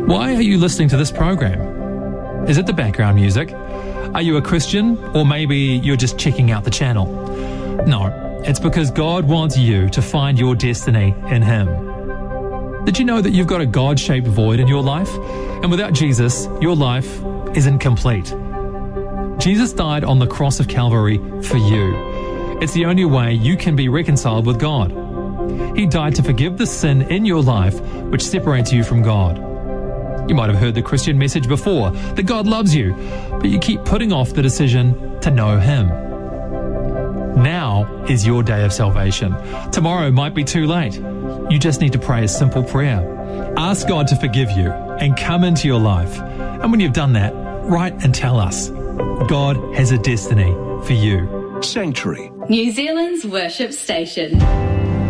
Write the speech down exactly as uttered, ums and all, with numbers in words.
Why are you listening to this program? Is it the background music? Are you a Christian? Or maybe you're just checking out the channel? No, it's because God wants you to find your destiny in Him. Did you know that you've got a God-shaped void in your life? And without Jesus, your life is incomplete. Jesus died on the cross of Calvary for you. It's the only way you can be reconciled with God. He died to forgive the sin in your life which separates you from God. You might have heard the Christian message before, that God loves you, but you keep putting off the decision to know Him. Now is your day of salvation. Tomorrow might be too late. You just need to pray a simple prayer. Ask God to forgive you and come into your life. And when you've done that, write and tell us. God has a destiny for you. Sanctuary, New Zealand's worship station.